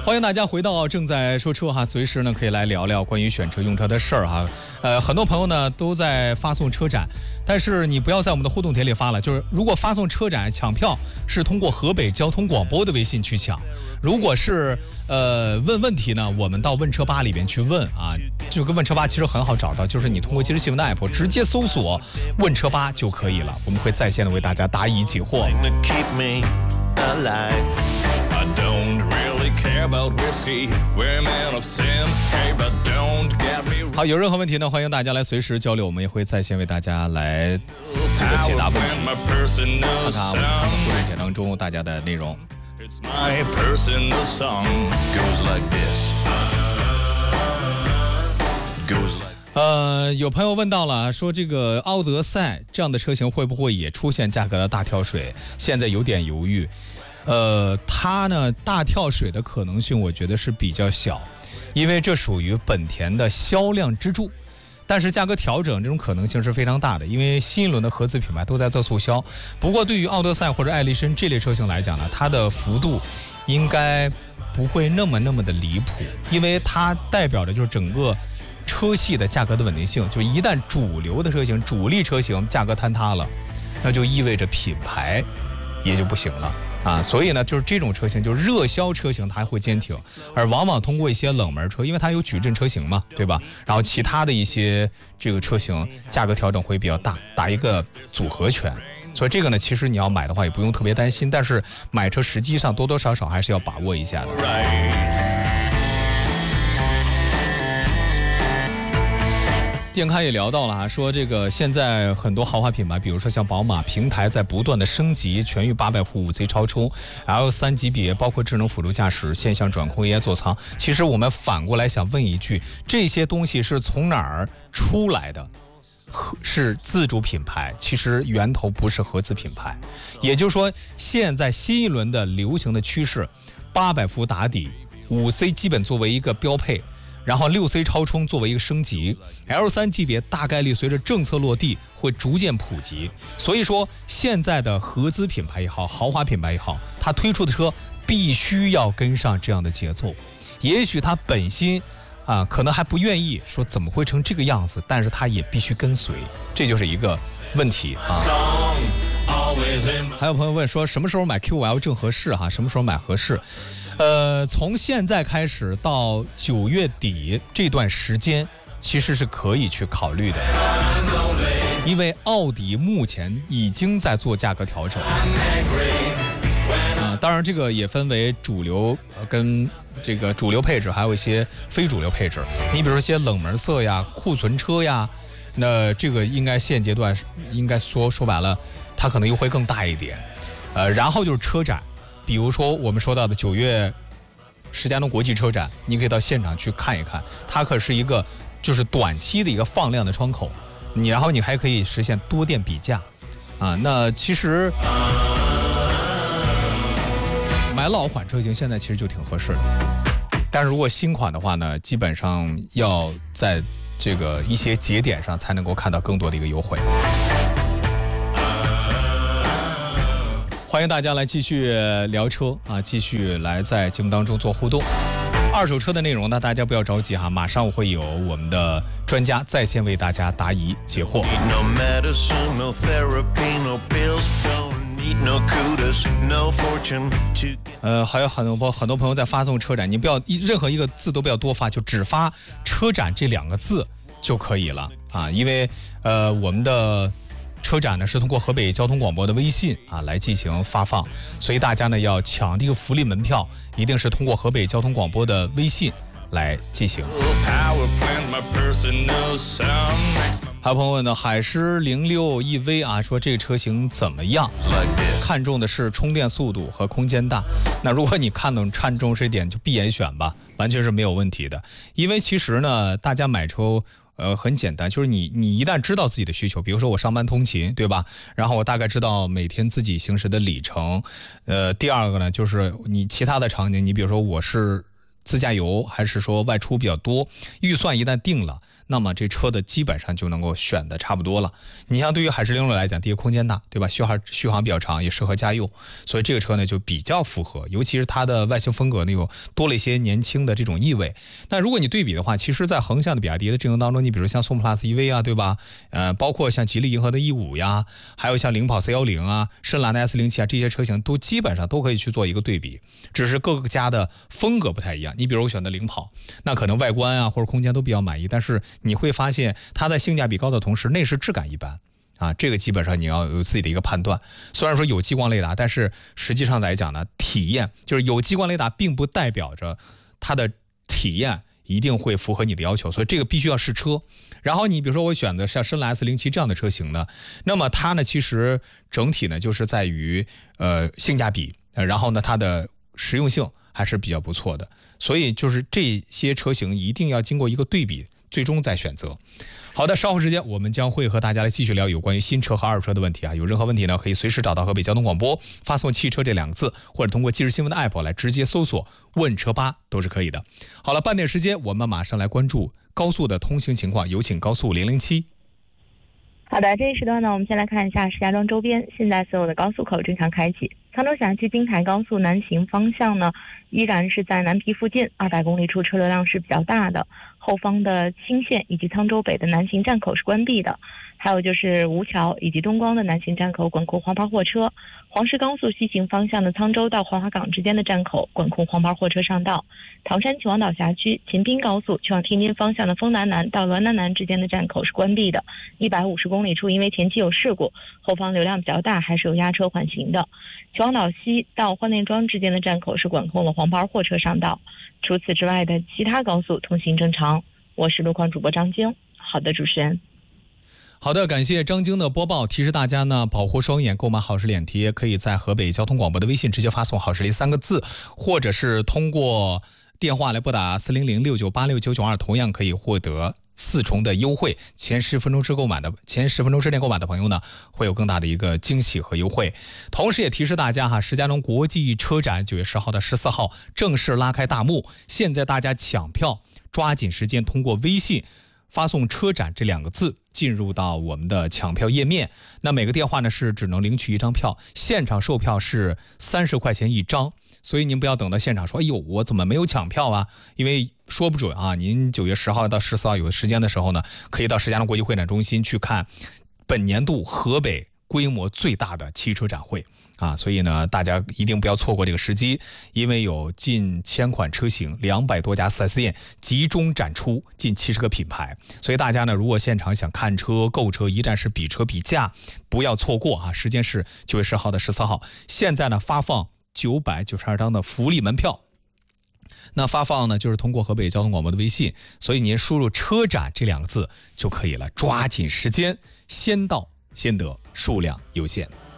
欢迎大家回到正在说车哈，随时呢可以来聊聊关于选车用车的事儿哈。很多朋友呢都在发送车展，但是你不要在我们的互动帖里发了，就是如果发送车展抢票是通过河北交通广播的微信去抢，如果是问问题呢，我们到问车吧里边去问啊，这个问车吧其实很好找到，就是你通过即时新闻的 app 直接搜索问车吧就可以了，我们会在线的为大家答疑解惑。好，有任何问题呢，欢迎大家来随时交流，我们也会在线为大家来这个解答问题。看看我们看的互动帖当中大家的内容。有朋友问到了，说这个奥德赛这样的车型会不会也出现价格的大跳水？现在有点犹豫。它呢大跳水的可能性我觉得是比较小，因为这属于本田的销量支柱，但是价格调整这种可能性是非常大的，因为新一轮的合资品牌都在做促销。不过对于奥德赛或者艾力绅这类车型来讲呢，它的幅度应该不会那么的离谱，因为它代表的就是整个车系的价格的稳定性，就一旦主流的车型主力车型价格坍塌了，那就意味着品牌也就不行了啊，所以呢，就是这种车型，就是热销车型，它还会坚挺，而往往通过一些冷门车，因为它有矩阵车型嘛，对吧？然后其他的一些这个车型价格调整会比较大，打一个组合拳。所以这个呢，其实你要买的话也不用特别担心，但是买车实际上多多少少还是要把握一下的。健康也聊到了说这个现在很多豪华品牌，比如说像宝马，平台在不断的升级，全域800伏5C 超充 L3 级别，包括智能辅助驾驶、线上转控 AI 座舱。其实我们反过来想问一句，这些东西是从哪儿出来的？是自主品牌，其实源头不是合资品牌。也就是说，现在新一轮的流行的趋势，800伏打底，5C 基本作为一个标配，然后6C 超充作为一个升级， L3 级别大概率随着政策落地会逐渐普及。所以说现在的合资品牌也好，豪华品牌也好，它推出的车必须要跟上这样的节奏。也许它本心可能还不愿意说怎么会成这个样子，但是它也必须跟随，这就是一个问题啊。还有朋友问说什么时候买 Q5L 正合适什么时候买合适？从现在开始到9月底这段时间其实是可以去考虑的，因为奥迪目前已经在做价格调整。当然这个也分为主流跟这个主流配置，还有一些非主流配置。你比如说一些冷门色呀、库存车呀，那这个应该现阶段应该说白了，它可能优惠更大一点。然后就是车展，比如说我们说到的9月石家庄国际车展，你可以到现场去看一看，它可是一个就是短期的一个放量的窗口，然后你还可以实现多店比价那其实买老款车型现在其实就挺合适的，但是如果新款的话呢，基本上要在这个一些节点上才能够看到更多的一个优惠。欢迎大家来继续聊车继续来在节目当中做互动。二手车的内容呢，大家不要着急马上会有我们的专家在线为大家答疑解惑。还有很多朋友在发送车展，你不要任何一个字都不要多发，就只发车展这2个字就可以了因为我们的车展呢是通过河北交通广播的微信来进行发放，所以大家呢要抢这个福利门票，一定是通过河北交通广播的微信来进行。还有朋友问呢，海狮06 EV说这个车型怎么样？看重的是充电速度和空间大。那如果你看重这点，就闭眼选吧，完全是没有问题的。因为其实呢，大家买车很简单，就是你一旦知道自己的需求，比如说我上班通勤，对吧？然后我大概知道每天自己行驶的里程。第二个呢，就是你其他的场景，你比如说我是自驾游还是说外出比较多，预算一旦定了， 那么这车的基本上就能够选的差不多了。你像对于海狮06来讲，第一空间大，对吧？续航比较长，也适合家用，所以这个车呢就比较符合，尤其是它的外形风格呢又多了一些年轻的这种意味。但如果你对比的话，其实在横向的比亚迪的阵营当中，你比如像宋 plus EV 啊，对吧？包括像吉利银河的 E5 呀，还有像领跑410啊、深蓝的 S07啊，这些车型都基本上都可以去做一个对比，只是各个家的风格不太一样。你比如我选的领跑，那可能外观啊或者空间都比较满意，但是你会发现它在性价比高的同时，内饰质感一般啊，这个基本上你要有自己的一个判断。虽然说有激光雷达，但是实际上来讲呢，体验就是有激光雷达，并不代表着它的体验一定会符合你的要求，所以这个必须要试车。然后你比如说我选择像深蓝 S07这样的车型呢，那么它呢其实整体呢就是在于性价比，然后呢它的实用性还是比较不错的，所以就是这些车型一定要经过一个对比，最终再选择。好的，稍后时间我们将会和大家来继续聊有关于新车和二手车的问题啊。有任何问题呢，可以随时找到河北交通广播，发送汽车这2个字，或者通过即时新闻的 app 来直接搜索问车吧，都是可以的。好了，半点时间我们马上来关注高速的通行情况，有请高速007。 好的，这一时段呢，我们先来看一下石家庄周边，现在所有的高速口正常开启。沧州峡区京台高速南行方向呢，依然是在南皮附近200公里处车流量是比较大的，后方的青线以及沧州北的南行站口是关闭的，还有就是吴桥以及东光的南行站口管控黄牌货车，黄石高速西行方向的沧州到黄花岗之间的站口管控黄牌货车上道，唐山秦皇岛辖区秦滨高速去往天津方向的丰南南到滦南南之间的站口是关闭的，150公里处因为前期有事故，后方流量比较大，还是有压车缓行的。秦皇岛西到换内庄之间的站口是管控了黄牌货车上道，除此之外的其他高速通行正常。我是路况主播张晶。好的，主持人。 好的，感谢张晶的播报。提示大家呢，保护双眼，购买好视脸贴，可以在河北交通广播的微信直接发送好视力3个字，或者是通过电话来拨打40069869992，同样可以获得4重的优惠。前10分钟之内购买的朋友呢，会有更大的一个惊喜和优惠。同时也提示大家哈，石家庄国际车展9月10号到14号正式拉开大幕，现在大家抢票，抓紧时间通过微信发送车展这2个字进入到我们的抢票页面。那每个电话呢是只能领取1张票，现场售票是30块钱1张，所以您不要等到现场说，哎呦，我怎么没有抢票啊？因为说不准啊，您9月10号到14号有时间的时候呢，可以到石家庄国际会展中心去看本年度河北规模最大的汽车展会啊，所以呢，大家一定不要错过这个时机，因为有近1000款车型，200多家 4S 店集中展出近70个品牌，所以大家呢，如果现场想看车、购车，一站式比车比价，不要错过啊！时间是9月10号到14号，现在呢发放992张的福利门票。那发放呢，就是通过河北交通广播的微信，所以您输入车展这2个字就可以了，抓紧时间，先到先得，数量有限。